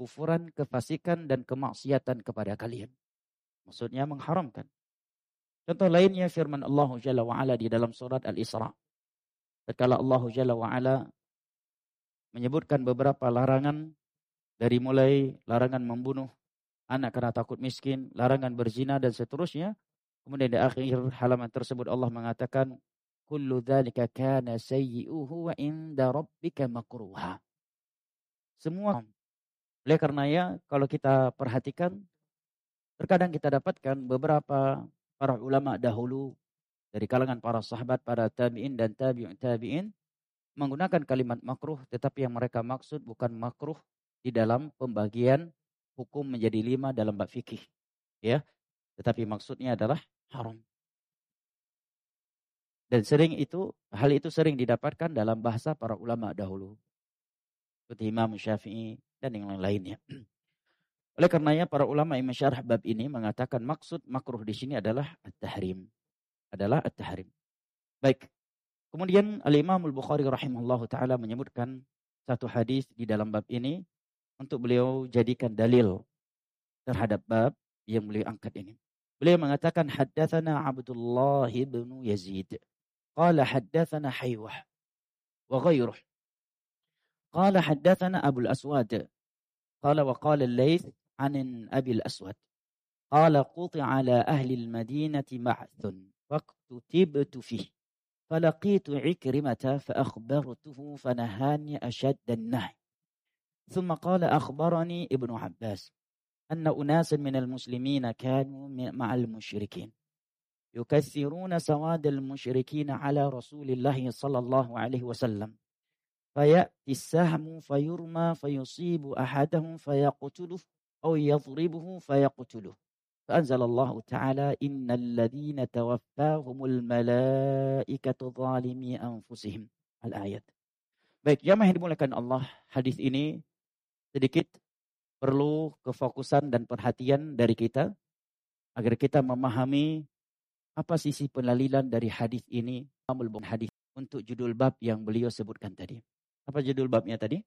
kekufuran, kefasikan, dan kemaksiatan kepada kalian. Maksudnya mengharamkan. Contoh lainnya firman Allah Jalla wa'ala di dalam surat Al-Isra. Tatkala Allah Jalla wa'ala menyebutkan beberapa larangan, dari mulai larangan membunuh anak karena takut miskin, larangan berzina, dan seterusnya. Kemudian di akhir halaman tersebut Allah mengatakan, kullu dzalika kana sayyi'uhu wa inda rabbika makruha. Semua. Oleh karenanya kalau kita perhatikan, terkadang kita dapatkan beberapa para ulama dahulu dari kalangan para sahabat, para tabi'in dan tabi'un tabi'in menggunakan kalimat makruh, tetapi yang mereka maksud bukan makruh di dalam pembagian hukum menjadi 5 dalam bab fikih, ya, tetapi maksudnya adalah haram. Dan hal itu sering didapatkan dalam bahasa para ulama dahulu, seperti Imam Syafi'i dan yang lain-lainnya. Oleh karenanya para ulama yang mensyarah bab ini mengatakan maksud makruh di sini adalah at-tahrim, Baik. Kemudian Al-Imam Al-Bukhari rahimahullahu taala menyebutkan satu hadis di dalam bab ini untuk beliau jadikan dalil terhadap bab yang beliau angkat ini. Beliau mengatakan haddatsana Abdullah bin Yazid qala haddatsana Haywah wa ghairuh qala haddatsana Abu al-Aswad qala wa qala al-Laits an Abi al-Aswad qala quti'a ala ahli al-Madinati ma'thun faqtutibtu fihi فلقيت عكرمة فأخبرته فنهاني أشد النهي ثم قال أخبرني ابن عباس أن أناسا من المسلمين كانوا مع المشركين يكثرون سواد المشركين على رسول الله صلى الله عليه وسلم فيأتي السهم فيرمى فيصيب أحدهم فيقتله أو يضربه فيقتله فأنزل الله تعالى إن الذين توفاهم الملائكة ظالمي أنفسهم الآيات. Baik, jamaah yang dimuliakan Allah, hadis ini sedikit perlu kefokusan dan perhatian dari kita agar kita memahami apa sisi penalilan dari hadis ini, hadis untuk judul bab yang beliau sebutkan tadi. Apa judul babnya tadi?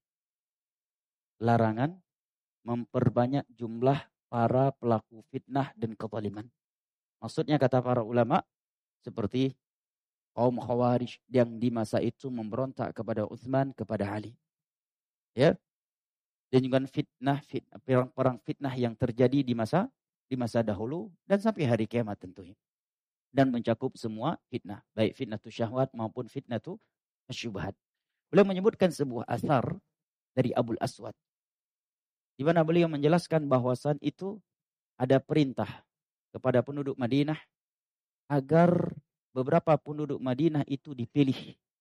Larangan memperbanyak jumlah para pelaku fitnah dan kezaliman. Maksudnya kata para ulama seperti kaum Khawarij yang di masa itu memberontak kepada Utsman, kepada Ali. Ya. Dan juga perang fitnah yang terjadi di masa dahulu dan sampai hari kiamat tentunya. Dan mencakup semua fitnah, baik fitnatu syahwat maupun fitnatu syubhat. Beliau menyebutkan sebuah asar dari Abu al-Aswad di mana beliau menjelaskan bahwasan itu ada perintah kepada penduduk Madinah agar beberapa penduduk Madinah itu dipilih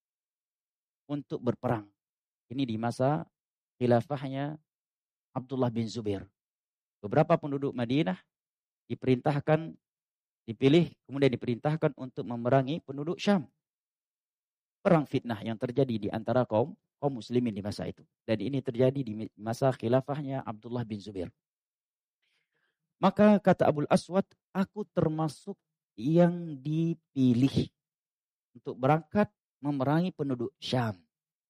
untuk berperang. Ini di masa khilafahnya Abdullah bin Zubair. Beberapa penduduk Madinah kemudian diperintahkan untuk memerangi penduduk Syam. Perang fitnah yang terjadi di antara kaum muslimin di masa itu. Dan ini terjadi di masa khilafahnya Abdullah bin Zubair. Maka kata Abu al-Aswad, aku termasuk yang dipilih untuk berangkat memerangi penduduk Syam.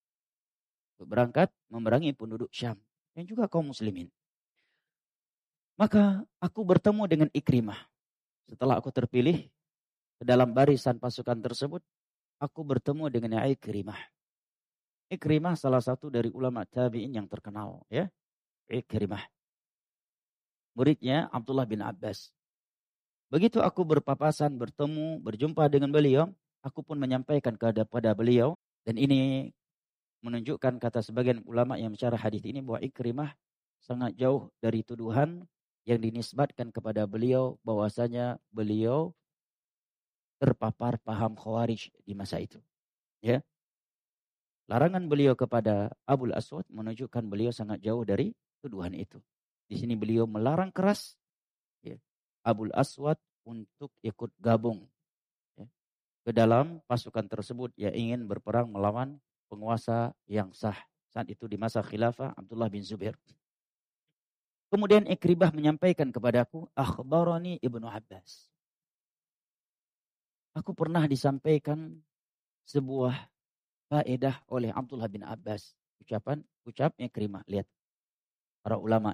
Yang juga kaum muslimin. Maka aku bertemu dengan Ikrimah. Setelah aku terpilih ke dalam barisan pasukan tersebut, aku bertemu dengan Ikrimah. Ikrimah salah satu dari ulama tabi'in yang terkenal, ya. Ikrimah, muridnya Abdullah bin Abbas. Begitu aku berpapasan, berjumpa dengan beliau, aku pun menyampaikan kepada beliau, dan ini menunjukkan kata sebagian ulama yang mensyarah hadis ini bahwa Ikrimah sangat jauh dari tuduhan yang dinisbatkan kepada beliau bahwasanya beliau terpapar paham Khawarij di masa itu. Ya. Larangan beliau kepada Abu al-Aswad menunjukkan beliau sangat jauh dari tuduhan itu. Di sini beliau melarang keras, ya, Abu al-Aswad untuk ikut gabung, ya, ke dalam pasukan tersebut yang ingin berperang melawan penguasa yang sah saat itu di masa khilafah Abdullah bin Zubair. Kemudian Ikrimah menyampaikan kepadaku, akhbarani Ibnu Abbas. Aku pernah disampaikan sebuah faedah oleh Abdullah bin Abbas. Ucap Ikrimah. Lihat para ulama